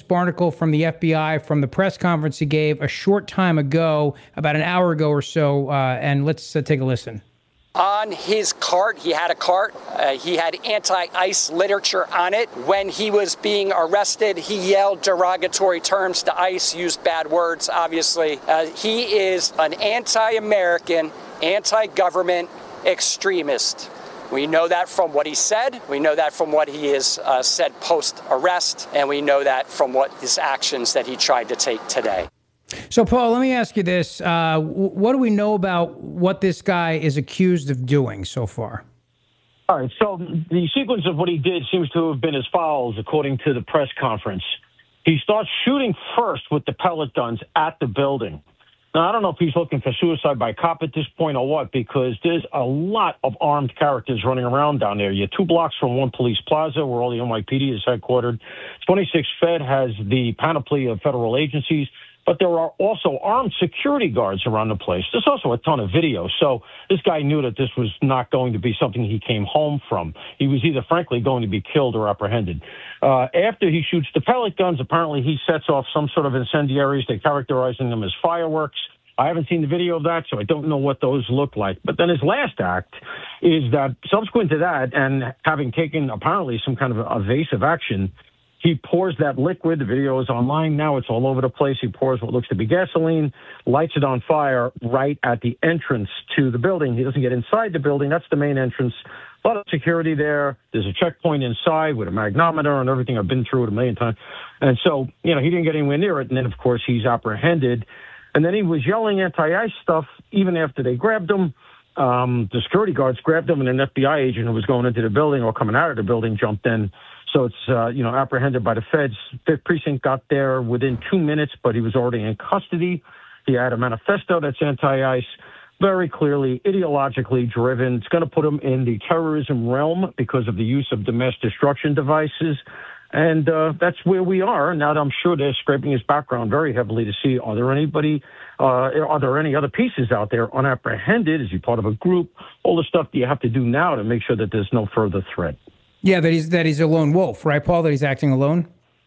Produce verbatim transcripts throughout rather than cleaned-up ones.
Barnacle from the F B I from the press conference he gave a short time ago, about an hour ago or so, uh, and let's uh, take a listen. On his cart, he had a cart. Uh, he had anti-ICE literature on it. When he was being arrested, he yelled derogatory terms to ICE, used bad words, obviously. Uh, he is an anti-American, anti-government extremist. We know that from what he said. We know that from what he has uh, said post-arrest. And we know that from what his actions that he tried to take today. So, Paul, let me ask you this. Uh, what do we know about what this guy is accused of doing so far? All right. So the sequence of what he did seems to have been as follows, according to the press conference. He starts shooting first with the pellet guns at the building. Now, I don't know if he's looking for suicide by cop at this point or what, because there's a lot of armed characters running around down there. You're two blocks from one police plaza where all the N Y P D is headquartered. twenty-six Fed has the panoply of federal agencies. But there are also armed security guards around the place. There's also a ton of video. So this guy knew that this was not going to be something he came home from. He was either, frankly, going to be killed or apprehended. Uh, after he shoots the pellet guns, apparently he sets off some sort of incendiaries. They're characterizing them as fireworks. I haven't seen the video of that, so I don't know what those look like. But then his last act is that subsequent to that, and having taken apparently some kind of evasive action, he pours that liquid. The video is online now. It's all over the place. He pours what looks to be gasoline, lights it on fire right at the entrance to the building. He doesn't get inside the building. That's the main entrance. A lot of security there. There's a checkpoint inside with a magnometer and everything. I've been through it a million times. And so, you know, he didn't get anywhere near it. And then, of course, he's apprehended. And then he was yelling anti-ICE stuff even after they grabbed him. Um, the security guards grabbed him, and an F B I agent who was going into the building or coming out of the building jumped in. So it's, uh, you know, apprehended by the feds. Fifth Precinct got there within two minutes, but he was already in custody. He had a manifesto that's anti-ICE, very clearly ideologically driven. It's going to put him in the terrorism realm because of the use of the mass destruction devices. And uh, that's where we are. Now that I'm sure they're scraping his background very heavily to see, are there anybody, uh, are there any other pieces out there unapprehended? Is he part of a group? All the stuff that you have to do now to make sure that there's no further threat. Yeah, that he's that he's a lone wolf, right, Paul? That he's acting alone?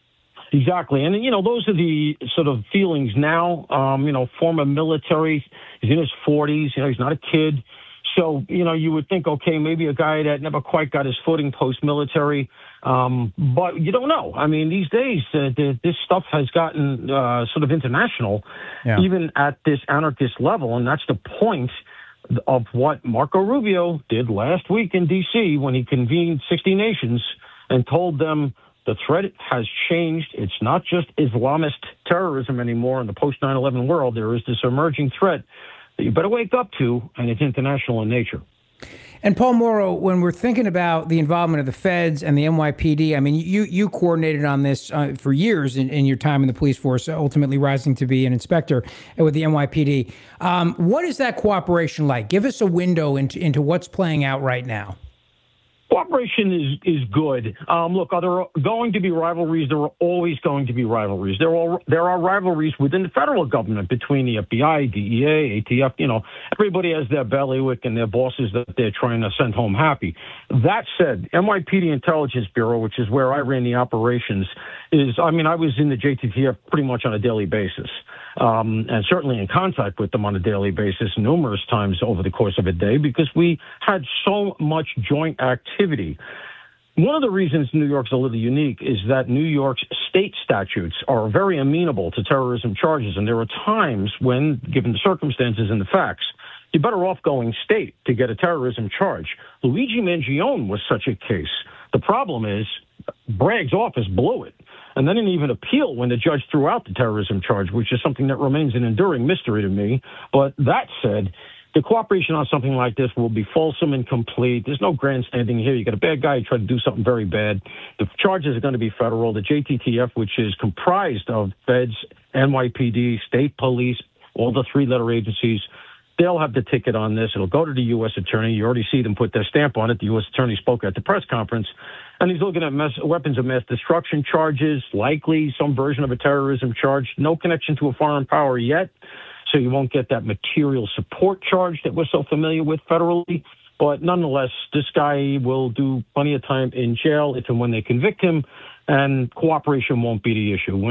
Exactly. And, you know, those are the sort of feelings now. Um, you know, former military, he's in his forties, you know, he's not a kid. So, you know, you would think, okay, maybe a guy that never quite got his footing post-military. Um, but you don't know. I mean, these days, uh, the, this stuff has gotten uh, sort of international, yeah. even at this anarchist level. And that's the point of what Marco Rubio did last week in D C when he convened sixty nations and told them the threat has changed. It's not just Islamist terrorism anymore in the post nine eleven world. There is this emerging threat that you better wake up to, and it's international in nature. And Paul Mauro, when we're thinking about the involvement of the feds and the N Y P D, I mean, you you coordinated on this uh, for years in, in your time in the police force, ultimately rising to be an inspector with the N Y P D. Um, what is that cooperation like? Give us a window into, into what's playing out right now. Cooperation is, is good. Um, look, are there going to be rivalries? There are always going to be rivalries. There are, there are rivalries within the federal government between the F B I, D E A, A T F. You know, everybody has their bailiwick and their bosses that they're trying to send home happy. That said, N Y P D Intelligence Bureau, which is where I ran the operations, is, I mean, I was in the J T T F pretty much on a daily basis. Um, and certainly in contact with them on a daily basis numerous times over the course of a day because we had so much joint activity. One of the reasons New York's a little unique is that New York's state statutes are very amenable to terrorism charges, and there are times when, given the circumstances and the facts, you're better off going state to get a terrorism charge. Luigi Mangione was such a case. The problem is Bragg's office blew it. And they didn't even appeal when the judge threw out the terrorism charge, which is something that remains an enduring mystery to me. But that said, the cooperation on something like this will be fulsome and complete. There's no grandstanding here. You got a bad guy who tried to do something very bad. The charges are going to be federal. The J T T F, which is comprised of feds, N Y P D, state police, all the three-letter agencies, they'll have the ticket on this. It'll go to the U S attorney. You already see them put their stamp on it. The U S attorney spoke at the press conference. And he's looking at mass, weapons of mass destruction charges, likely some version of a terrorism charge, no connection to a foreign power yet. So you won't get that material support charge that we're so familiar with federally. But nonetheless, this guy will do plenty of time in jail if and when they convict him, and cooperation won't be the issue.